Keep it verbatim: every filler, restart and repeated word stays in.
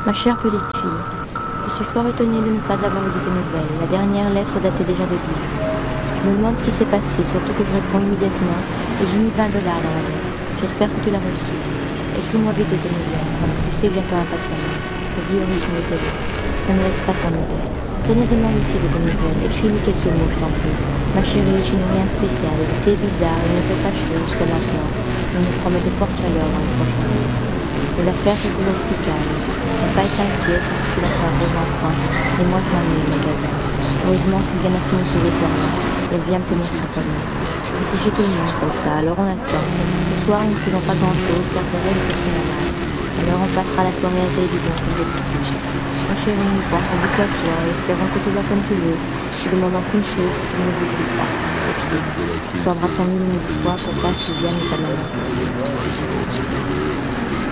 Ma chère petite fille, je suis fort étonnée de ne pas avoir eu de tes nouvelles. La dernière lettre datait déjà de Dijon. Je me demande ce qui s'est passé, surtout que je réponds immédiatement et j'ai mis vingt dollars dans la lettre. J'espère que tu l'as reçue. Écris-moi vite de tes nouvelles, parce que tu sais que j'attends impatiemment. Je vis au rythme de tes lettres. Ne me laisse pas sans nouvelles. Tenez, demande aussi de tes nouvelles. Écris-lui quelques mots, je t'en prie. Ma chérie, je n'ai rien de spécial. L'été est bizarre, il ne fait pas chaud jusqu'à maintenant. Mais on nous promet de fortes chaleurs dans les prochains jours. Mais l'affaire c'est toujours aussi calme. Ne pas être inquiet, surtout que l'affaire pose enfin. Et moi je m'ennuie au magasin. Heureusement, c'est bien fini ses examens. Et elle vient me tenir compagnie. C'est chez tout le monde comme ça, alors on attend. Ce soir, nous ne faisons pas grand-chose car Thérèse est aussi malade. Alors on passera la soirée à la télévision comme d'habitude. Ma chérie, nous pensons beaucoup à toi et espérons que tout va comme tu veux. Je te demandons qu'une chose, que tu ne nous oublies pas. Écris. Tu t'embrassons mille et mille fois pour pas si bien et ta maman.